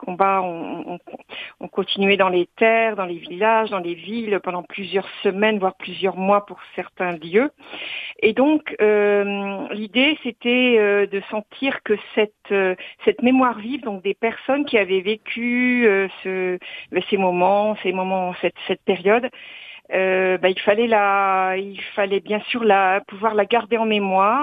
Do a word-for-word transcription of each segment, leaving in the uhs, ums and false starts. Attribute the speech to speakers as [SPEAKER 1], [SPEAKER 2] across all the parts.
[SPEAKER 1] combats ont, ont, ont continué dans les terres, dans les villages, dans les villes pendant plusieurs semaines, voire plusieurs mois pour certains lieux. Et donc, euh, l'idée, c'était euh, de sentir que cette euh, cette mémoire vive, donc des personnes qui avaient vécu euh, ce, ces moments, ces moments, cette cette période, euh, bah, il fallait la, il fallait bien sûr la pouvoir la garder en mémoire.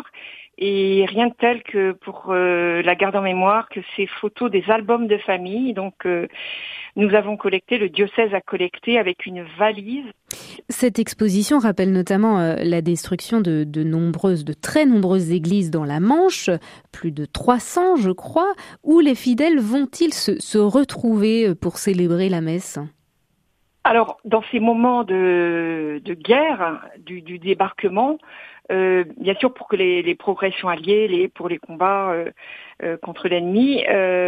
[SPEAKER 1] Et rien de tel que pour euh, la garder en mémoire que ces photos des albums de famille. Donc, euh, nous avons collecté, le diocèse a collecté avec une valise.
[SPEAKER 2] Cette exposition rappelle notamment euh, la destruction de, de nombreuses, de très nombreuses églises dans la Manche, plus de trois cents, je crois. Où les fidèles vont-ils se, se retrouver pour célébrer la messe ?
[SPEAKER 1] Alors, dans ces moments de, de guerre, du, du débarquement, euh, bien sûr pour que les, les progressions alliées, les, pour les combats euh, euh, contre l'ennemi,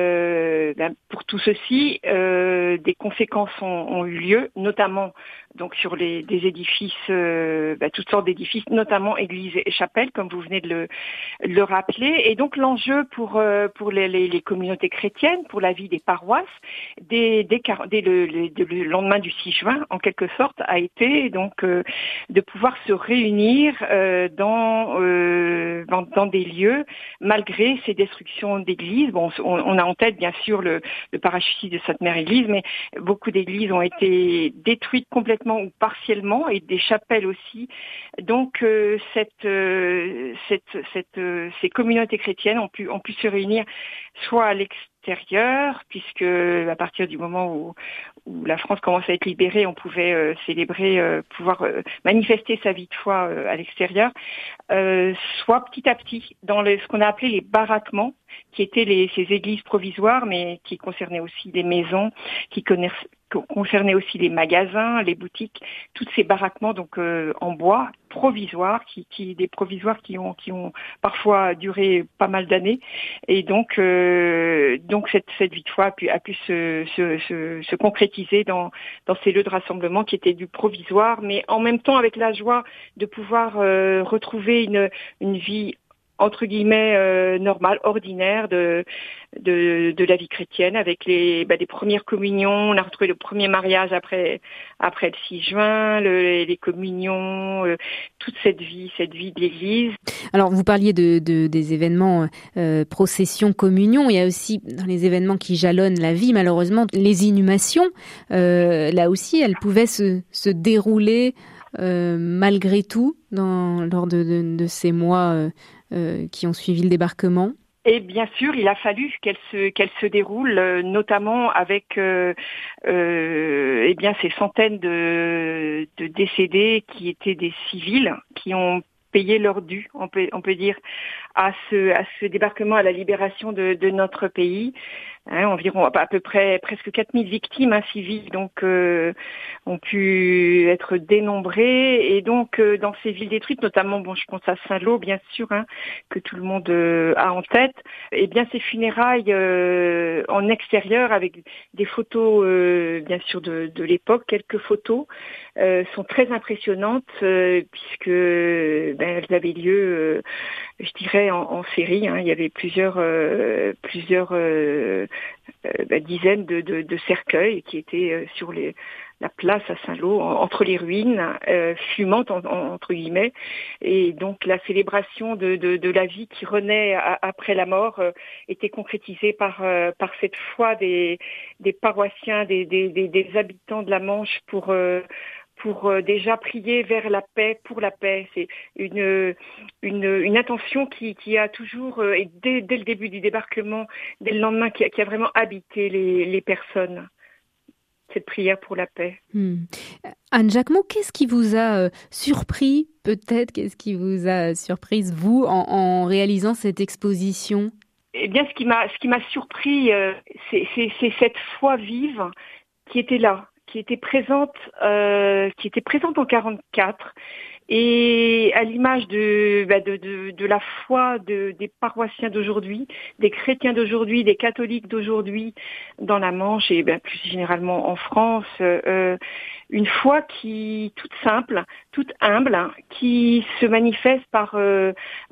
[SPEAKER 1] euh, ben, pour tout ceci, euh, des conséquences ont, ont eu lieu, notamment donc sur les des édifices, euh, ben, toutes sortes d'édifices, notamment églises et chapelles, comme vous venez de le, de le rappeler. Et donc l'enjeu pour euh, pour les, les, les communautés chrétiennes, pour la vie des paroisses, dès, dès, dès le, le, le lendemain du six juin, en quelque sorte, a été donc euh, de pouvoir se réunir euh, dans, euh, dans dans des lieux malgré ces destructions d'églises. Bon, on, on a en tête bien sûr le, le parachutisme de Sainte-Mère-Église, mais beaucoup d'églises ont été détruites complètement ou partiellement, et des chapelles aussi. Donc euh, cette, euh, cette, cette, euh, ces communautés chrétiennes ont pu, ont pu se réunir soit à l'extérieur, puisque à partir du moment où, où la France commence à être libérée, on pouvait euh, célébrer, euh, pouvoir euh, manifester sa vie de foi euh, à l'extérieur, euh, soit petit à petit dans le, ce qu'on a appelé les baraquements, qui étaient les, ces églises provisoires, mais qui concernaient aussi les maisons, qui connaissent concernait aussi les magasins, les boutiques, tous ces baraquements donc euh, en bois provisoires, qui, qui des provisoires qui ont qui ont parfois duré pas mal d'années, et donc euh, donc cette cette vie de foi a pu a pu se se se, se concrétiser dans dans ces lieux de rassemblement qui étaient du provisoire, mais en même temps avec la joie de pouvoir euh, retrouver une une vie entre guillemets euh, normale, ordinaire de, de de la vie chrétienne, avec les bah, des premières communions. On a retrouvé le premier mariage après après le six juin, le, les communions, euh, toute cette vie, cette vie de l'Église.
[SPEAKER 2] Alors vous parliez de, de des événements euh, procession, communion. Il y a aussi dans les événements qui jalonnent la vie, malheureusement, les inhumations. Euh, là aussi, elles pouvaient se se dérouler euh, malgré tout dans lors de de, de ces mois Euh, Euh, qui ont suivi le débarquement.
[SPEAKER 1] Et bien sûr, il a fallu qu'elle se qu'elle se déroule, euh, notamment avec euh, euh, eh bien ces centaines de, de décédés qui étaient des civils, qui ont payé leur dû, on peut on peut dire, à ce à ce débarquement, à la libération de, de notre pays. Hein, environ à peu près presque quatre mille victimes hein, civiles donc euh, ont pu être dénombrées, et donc euh, dans ces villes détruites, notamment bon je pense à Saint-Lô bien sûr hein, que tout le monde euh, a en tête, et bien ces funérailles euh, en extérieur avec des photos euh, bien sûr de, de l'époque, quelques photos euh, sont très impressionnantes euh, puisque ben, elles avaient lieu euh, je dirais en, en série hein. Il y avait plusieurs euh, plusieurs euh, Euh, bah, dizaines de, de, de cercueils qui étaient euh, sur les, la place à Saint-Lô, en, entre les ruines, euh, fumantes en, en, entre guillemets, et donc la célébration de, de, de la vie qui renaît à, après la mort euh, était concrétisée par euh, par cette foi des, des paroissiens, des, des, des, des habitants de la Manche pour euh, pour euh, déjà prier vers la paix, pour la paix. C'est une une, une intention qui, qui a toujours, euh, et dès, dès le début du débarquement, dès le lendemain, qui a, qui a vraiment habité les, les personnes, cette prière pour la paix.
[SPEAKER 2] Hmm. Anne Jacquemot, qu'est-ce qui vous a euh, surpris, peut-être, qu'est-ce qui vous a surprise, vous, en, en réalisant cette exposition ?
[SPEAKER 1] Eh bien, ce qui m'a, ce qui m'a surpris, euh, c'est, c'est, c'est cette foi vive qui était là, qui était présente, euh, qui était présente en quarante-quatre, et à l'image de, bah de, de, de la foi de, des paroissiens d'aujourd'hui, des chrétiens d'aujourd'hui, des catholiques d'aujourd'hui dans la Manche et bah, plus généralement en France, euh, une foi qui toute simple, toute humble, qui se manifeste par euh,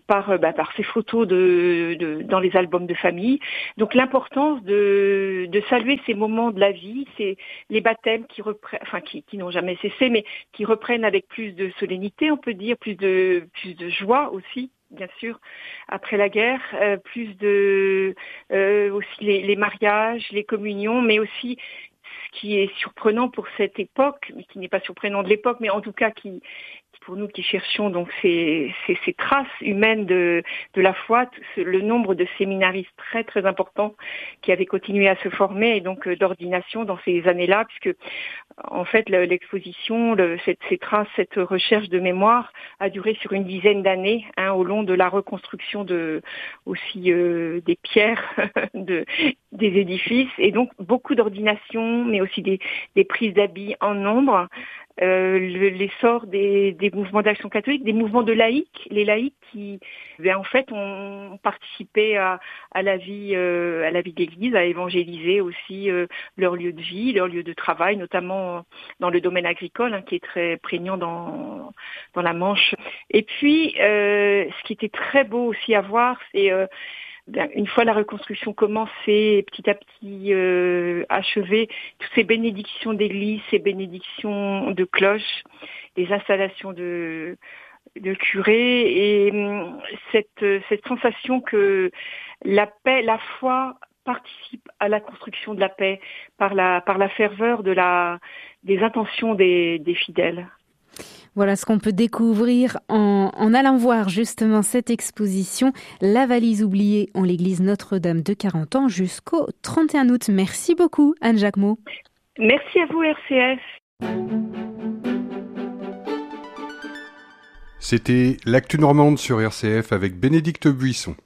[SPEAKER 1] par bah, par ces photos de, de dans les albums de famille. Donc l'importance de de saluer ces moments de la vie, c'est les baptêmes qui reprennent, enfin qui qui n'ont jamais cessé, mais qui reprennent avec plus de solennité, on peut dire, plus de plus de joie aussi. Bien sûr, après la guerre, euh, plus de euh, aussi les, les mariages, les communions, mais aussi ce qui est surprenant pour cette époque, mais qui n'est pas surprenant de l'époque, mais en tout cas qui pour nous qui cherchons donc ces, ces, ces traces humaines de, de la foi, le nombre de séminaristes très très importants qui avaient continué à se former et donc d'ordination dans ces années-là, puisque en fait l'exposition, le, cette, ces traces, cette recherche de mémoire a duré sur une dizaine d'années, hein, au long de la reconstruction de aussi euh, des pierres de, des édifices, et donc beaucoup d'ordinations, mais aussi des, des prises d'habits en nombre. Euh, l'essor des, des mouvements d'action catholique, des mouvements de laïcs, les laïcs qui, ben, en fait, ont participé à, à la vie, euh, à la vie de l'Église, à évangéliser aussi euh, leur lieu de vie, leur lieu de travail, notamment dans le domaine agricole, hein, qui est très prégnant dans dans la Manche. Et puis, euh, ce qui était très beau aussi à voir, c'est euh, une fois la reconstruction commencée, petit à petit euh, achevée, toutes ces bénédictions d'église, ces bénédictions de cloches, les installations de, de curés, et cette, cette sensation que la paix, la foi participe à la construction de la paix par la, par la ferveur de la, des intentions des, des fidèles.
[SPEAKER 2] Voilà ce qu'on peut découvrir en, en allant voir justement cette exposition « La valise oubliée en l'église Notre-Dame de quarante ans » jusqu'au trente et un août. Merci beaucoup, Anne Jacquemot.
[SPEAKER 1] Merci à vous, R C F.
[SPEAKER 3] C'était l'actu normande sur R C F avec Bénédicte Buisson.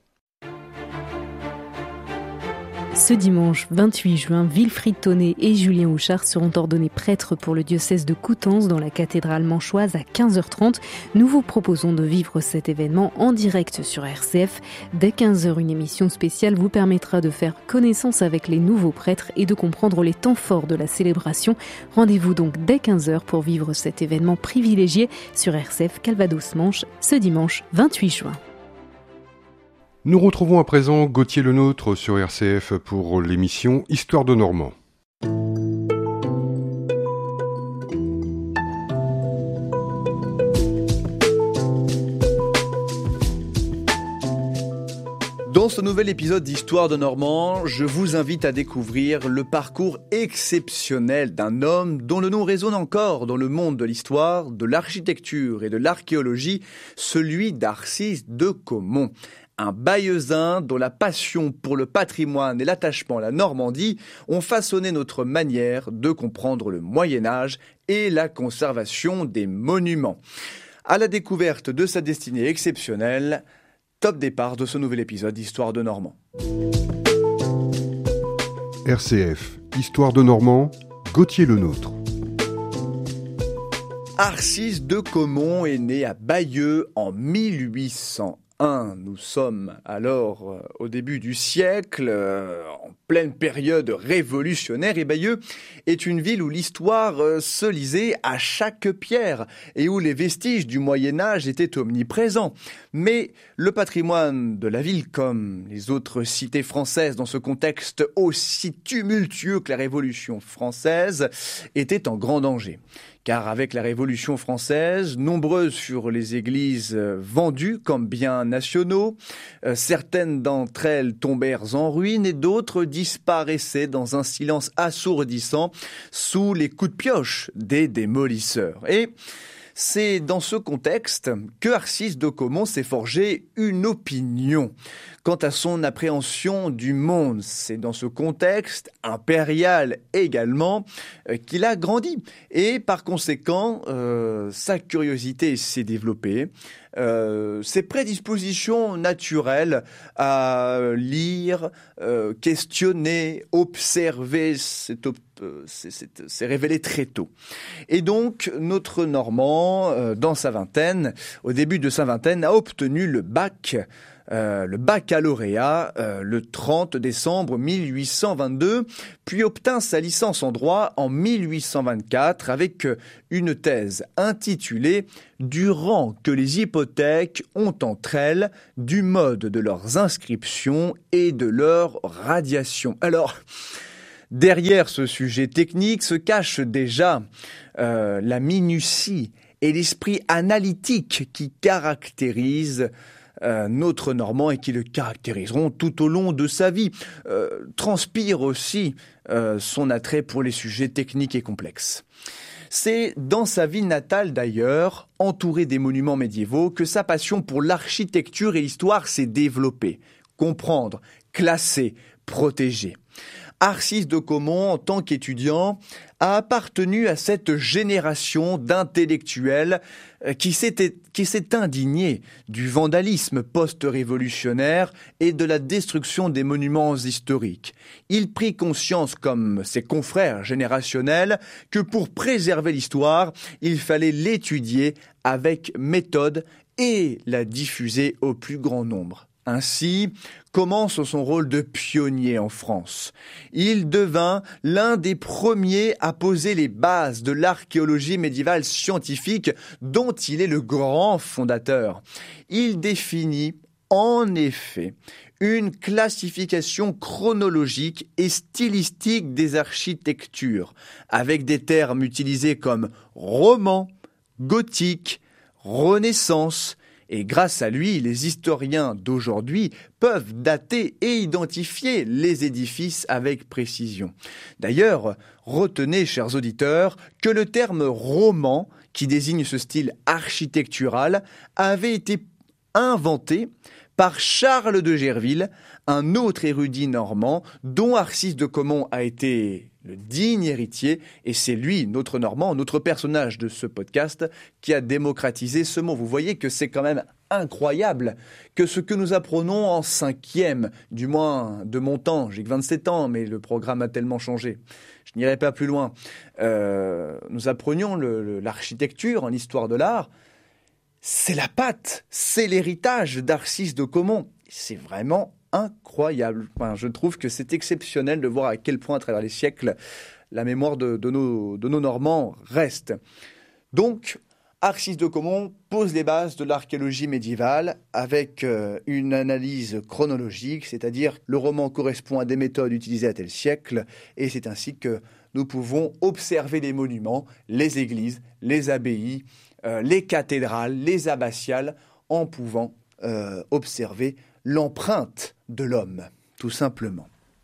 [SPEAKER 2] Ce dimanche vingt-huit juin, Wilfried Tonnet et Julien Houchard seront ordonnés prêtres pour le diocèse de Coutances dans la cathédrale manchoise à quinze heures trente. Nous vous proposons de vivre cet événement en direct sur R C F. Dès quinze heures, une émission spéciale vous permettra de faire connaissance avec les nouveaux prêtres et de comprendre les temps forts de la célébration. Rendez-vous donc dès quinze heures pour vivre cet événement privilégié sur R C F Calvados-Manche ce dimanche vingt-huit juin.
[SPEAKER 3] Nous retrouvons à présent Gauthier Lenôtre sur R C F pour l'émission Histoire de Normand.
[SPEAKER 4] Dans ce nouvel épisode d'Histoire de Normand, je vous invite à découvrir le parcours exceptionnel d'un homme dont le nom résonne encore dans le monde de l'histoire, de l'architecture et de l'archéologie, celui d'Arcis de Caumont. Un Bayeuxin dont la passion pour le patrimoine et l'attachement à la Normandie ont façonné notre manière de comprendre le Moyen-Âge et la conservation des monuments. À la découverte de sa destinée exceptionnelle, top départ de ce nouvel épisode d'Histoire de Normand.
[SPEAKER 3] R C F, Histoire de Normand, Gauthier Lenôtre.
[SPEAKER 4] Arcis de Caumont est né à Bayeux en mille huit cent un. Nous sommes alors euh, au début du siècle, euh, en pleine période révolutionnaire, et Bayeux est une ville où l'histoire euh, se lisait à chaque pierre et où les vestiges du Moyen-Âge étaient omniprésents. Mais le patrimoine de la ville, comme les autres cités françaises dans ce contexte aussi tumultueux que la Révolution française, était en grand danger. Car avec la Révolution française, nombreuses furent les églises vendues comme biens nationaux. Euh, certaines d'entre elles tombèrent en ruine et d'autres disparaissaient dans un silence assourdissant sous les coups de pioche des démolisseurs. Et c'est dans ce contexte que Arcis de Caumont s'est forgé une opinion quant à son appréhension du monde. C'est dans ce contexte impérial également euh, qu'il a grandi. Et par conséquent, euh, sa curiosité s'est développée. Euh, ses prédispositions naturelles à lire, euh, questionner, observer, c'est, euh, c'est, c'est, c'est révélé très tôt. Et donc, notre Normand, euh, dans sa vingtaine, au début de sa vingtaine, a obtenu le bac euh, le baccalauréat euh, le trente décembre mille huit cent vingt-deux, puis obtint sa licence en droit en mille huit cent vingt-quatre avec une thèse intitulée « Du rang que les hypothèques ont entre elles, du mode de leurs inscriptions et de leur radiation ». Alors, derrière ce sujet technique se cache déjà euh, la minutie et l'esprit analytique qui caractérise euh, notre Normand et qui le caractériseront tout au long de sa vie. Euh, transpire aussi euh, son attrait pour les sujets techniques et complexes. C'est dans sa ville natale d'ailleurs, entouré des monuments médiévaux, que sa passion pour l'architecture et l'histoire s'est développée. Comprendre, classer, protéger. Arcis de Caumont, en tant qu'étudiant, a appartenu à cette génération d'intellectuels qui s'était, qui s'est indignée du vandalisme post-révolutionnaire et de la destruction des monuments historiques. Il prit conscience, comme ses confrères générationnels, que pour préserver l'histoire, il fallait l'étudier avec méthode et la diffuser au plus grand nombre. Ainsi commence son rôle de pionnier en France. Il devint l'un des premiers à poser les bases de l'archéologie médiévale scientifique dont il est le grand fondateur. Il définit en effet une classification chronologique et stylistique des architectures, avec des termes utilisés comme roman, gothique, renaissance. Et grâce à lui, les historiens d'aujourd'hui peuvent dater et identifier les édifices avec précision. D'ailleurs, retenez, chers auditeurs, que le terme roman, qui désigne ce style architectural, avait été inventé par Charles de Gerville, un autre érudit normand dont Arcis de Caumont a été le digne héritier, et c'est lui, notre Normand, notre personnage de ce podcast, qui a démocratisé ce mot. Vous voyez que c'est quand même incroyable que ce que nous apprenons en cinquième, du moins de mon temps, j'ai que vingt-sept ans, mais le programme a tellement changé. Je n'irai pas plus loin. Euh, nous apprenions le, le, l'architecture en histoire de l'art. C'est la patte, c'est l'héritage d'Arcis de Caumont. C'est vraiment incroyable. Enfin, je trouve que c'est exceptionnel de voir à quel point, à travers les siècles, la mémoire de, de, nos, de nos Normands reste. Donc, Arcis de Caumont pose les bases de l'archéologie médiévale avec euh, une analyse chronologique, c'est-à-dire le roman correspond à des méthodes utilisées à tel siècle, et c'est ainsi que nous pouvons observer les monuments, les églises, les abbayes, euh, les cathédrales, les abbatiales, en pouvant euh, observer l'empreinte de l'homme, tout simplement.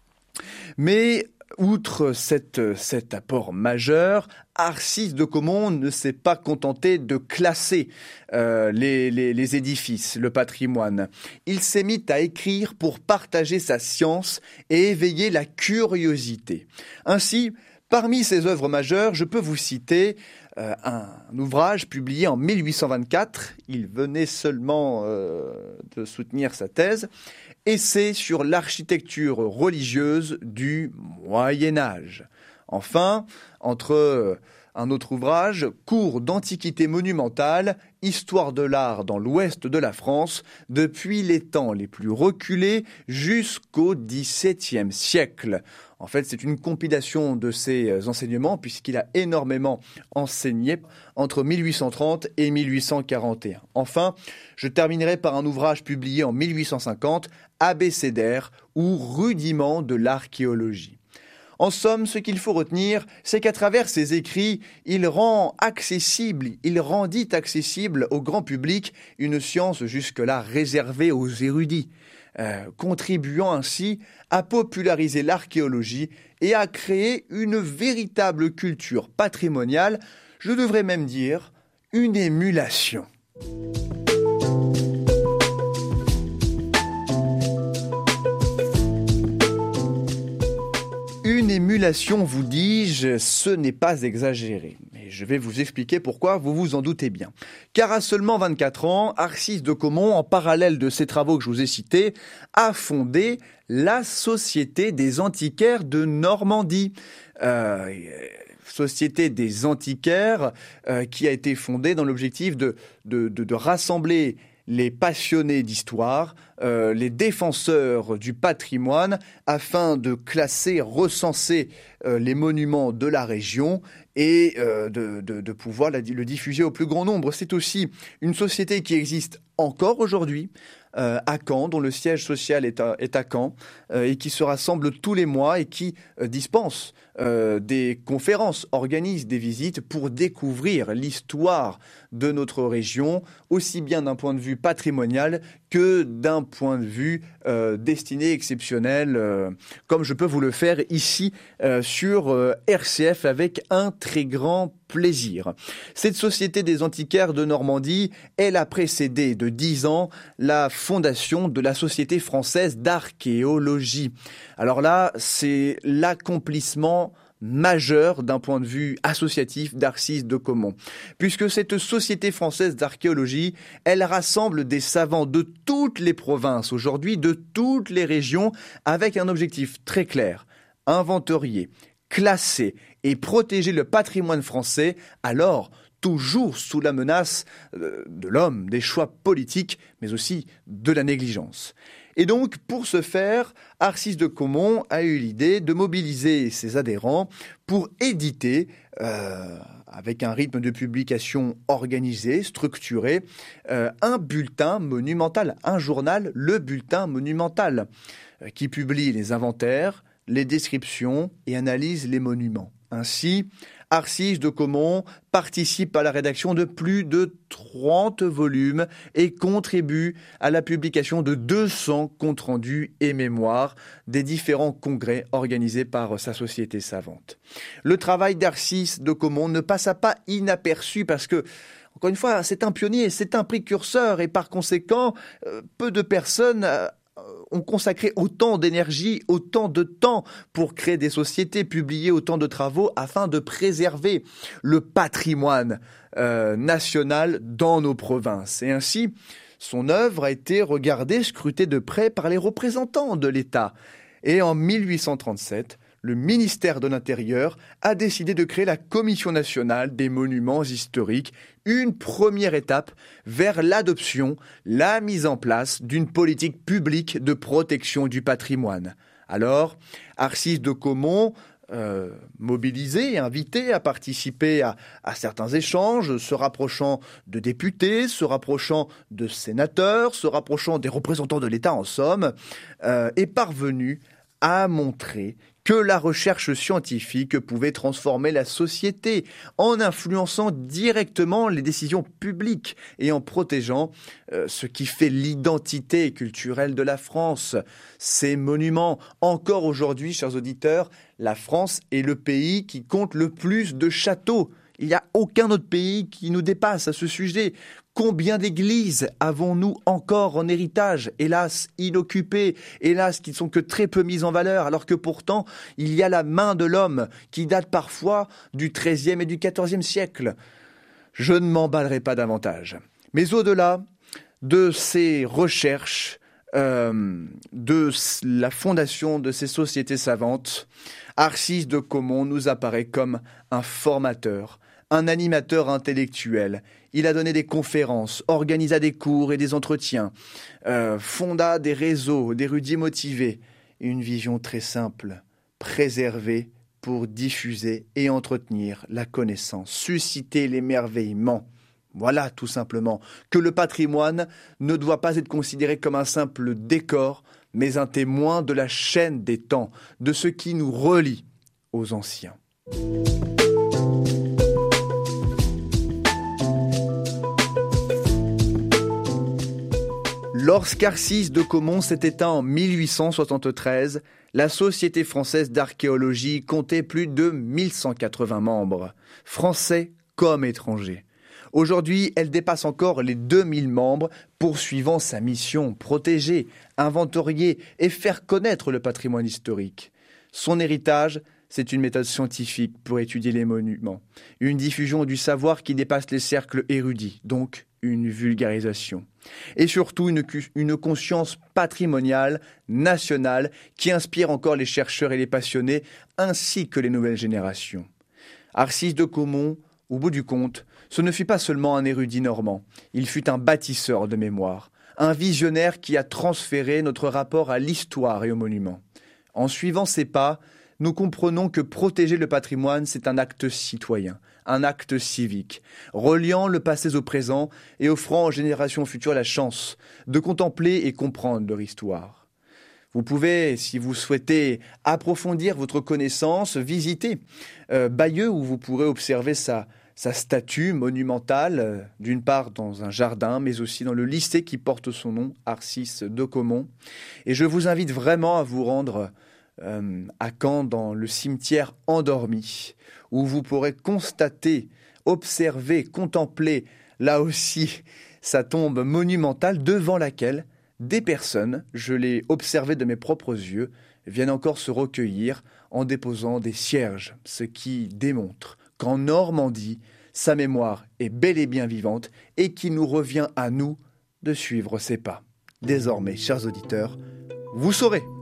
[SPEAKER 4] Mais outre cette, cet apport majeur, Arcis de Caumont ne s'est pas contenté de classer euh, les, les, les édifices, le patrimoine. Il s'est mis à écrire pour partager sa science et éveiller la curiosité. Ainsi, parmi ses œuvres majeures, je peux vous citer euh, un, un ouvrage publié en mille huit cent vingt-quatre. Il venait seulement euh, de soutenir sa thèse. Essai sur l'architecture religieuse du Moyen-Âge. Enfin, entre un autre ouvrage, Cours d'antiquité monumentale, histoire de l'art dans l'ouest de la France, depuis les temps les plus reculés jusqu'au dix-septième siècle. En fait, c'est une compilation de ses enseignements, puisqu'il a énormément enseigné entre mille huit cent trente et mille huit cent quarante et un. Enfin, je terminerai par un ouvrage publié en mille huit cent cinquante, Abécédaire ou Rudiments de l'archéologie. En somme, ce qu'il faut retenir, c'est qu'à travers ses écrits, il rend accessible, il rendit accessible au grand public une science jusque-là réservée aux érudits, euh, contribuant ainsi à populariser l'archéologie et à créer une véritable culture patrimoniale, je devrais même dire une émulation. Une émulation, vous dis-je, ce n'est pas exagéré. Mais je vais vous expliquer pourquoi, vous vous en doutez bien. Car à seulement vingt-quatre ans, Arcis de Caumont, en parallèle de ces travaux que je vous ai cités, a fondé la Société des antiquaires de Normandie. Euh, Société des antiquaires euh, qui a été fondée dans l'objectif de, de, de, de rassembler les passionnés d'histoire, euh, les défenseurs du patrimoine, afin de classer, recenser euh, les monuments de la région et euh, de, de, de pouvoir la, le diffuser au plus grand nombre. C'est aussi une société qui existe encore aujourd'hui, euh, à Caen, dont le siège social est à, est à Caen, euh, et qui se rassemble tous les mois et qui euh, dispense euh, des conférences, organise des visites pour découvrir l'histoire de notre région, aussi bien d'un point de vue patrimonial que d'un point de vue euh, destiné exceptionnel, euh, comme je peux vous le faire ici euh, sur euh, R C F avec un très grand plaisir. Cette Société des antiquaires de Normandie, elle a précédé de dix ans la fondation de la Société française d'archéologie. Alors là, c'est l'accomplissement majeur d'un point de vue associatif d'Arcis de Caumont, puisque cette Société française d'archéologie, elle rassemble des savants de toutes les provinces aujourd'hui, de toutes les régions, avec un objectif très clair: inventorier, classer et protéger le patrimoine français, alors toujours sous la menace de l'homme, des choix politiques, mais aussi de la négligence. Et donc, pour ce faire, Arcis de Caumont a eu l'idée de mobiliser ses adhérents pour éditer, euh, avec un rythme de publication organisé, structuré, euh, un bulletin monumental, un journal, le bulletin monumental, euh, qui publie les inventaires, les descriptions et analyse les monuments. Ainsi, Arcis de Caumont participe à la rédaction de plus de trente volumes et contribue à la publication de deux cents comptes rendus et mémoires des différents congrès organisés par sa société savante. Le travail d'Arcis de Caumont ne passa pas inaperçu parce que, encore une fois, c'est un pionnier, c'est un précurseur et par conséquent, peu de personnes ont consacré autant d'énergie, autant de temps pour créer des sociétés, publier autant de travaux afin de préserver le patrimoine euh, national dans nos provinces. Et ainsi, son œuvre a été regardée, scrutée de près par les représentants de l'État. Et en mille huit cent trente-sept, le ministère de l'Intérieur a décidé de créer la Commission nationale des monuments historiques, une première étape vers l'adoption, la mise en place d'une politique publique de protection du patrimoine. Alors, Arcis de Caumont, euh, mobilisé et invité à participer à, à certains échanges, se rapprochant de députés, se rapprochant de sénateurs, se rapprochant des représentants de l'État en somme, euh, est parvenu à montrer que la recherche scientifique pouvait transformer la société en influençant directement les décisions publiques et en protégeant euh, ce qui fait l'identité culturelle de la France, ses monuments. Encore aujourd'hui, chers auditeurs, la France est le pays qui compte le plus de châteaux. Il n'y a aucun autre pays qui nous dépasse à ce sujet. Combien d'églises avons-nous encore en héritage, hélas inoccupées, hélas qui ne sont que très peu mises en valeur, alors que pourtant il y a la main de l'homme qui date parfois du treizième et du quatorzième siècle. Je ne m'emballerai pas davantage. Mais au-delà de ces recherches, euh, de la fondation de ces sociétés savantes, Arcis de Caumont nous apparaît comme un formateur, un animateur intellectuel. Il a donné des conférences, organisa des cours et des entretiens, euh, fonda des réseaux d'érudits motivés. Une vision très simple, préserver pour diffuser et entretenir la connaissance, susciter l'émerveillement. Voilà tout simplement que le patrimoine ne doit pas être considéré comme un simple décor, mais un témoin de la chaîne des temps, de ce qui nous relie aux anciens. Lorsqu'Arcis de Caumont s'est éteint en mille huit cent soixante-treize, la Société française d'archéologie comptait plus de mille cent quatre-vingts membres, français comme étrangers. Aujourd'hui, elle dépasse encore les deux mille membres, poursuivant sa mission, protéger, inventorier et faire connaître le patrimoine historique. Son héritage, c'est une méthode scientifique pour étudier les monuments, une diffusion du savoir qui dépasse les cercles érudits, donc une vulgarisation. Et surtout une, une conscience patrimoniale, nationale, qui inspire encore les chercheurs et les passionnés, ainsi que les nouvelles générations. Arcis de Caumont Au bout du compte, ce ne fut pas seulement un érudit normand, il fut un bâtisseur de mémoire, un visionnaire qui a transféré notre rapport à l'histoire et aux monuments. En suivant ses pas, nous comprenons que protéger le patrimoine, c'est un acte citoyen, un acte civique, reliant le passé au présent et offrant aux générations futures la chance de contempler et comprendre leur histoire. Vous pouvez, si vous souhaitez approfondir votre connaissance, visiter euh, Bayeux où vous pourrez observer sa, sa statue monumentale, euh, d'une part dans un jardin, mais aussi dans le lycée qui porte son nom, Arcis de Caumont. Et je vous invite vraiment à vous rendre euh, à Caen dans le cimetière endormi, où vous pourrez constater, observer, contempler, là aussi, sa tombe monumentale devant laquelle des personnes, je l'ai observé de mes propres yeux, viennent encore se recueillir en déposant des cierges, ce qui démontre qu'en Normandie, sa mémoire est bel et bien vivante et qu'il nous revient à nous de suivre ses pas. Désormais, chers auditeurs, vous saurez.